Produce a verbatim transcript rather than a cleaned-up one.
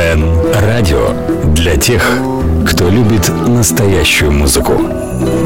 Эн Радио для тех, кто любит настоящую музыку.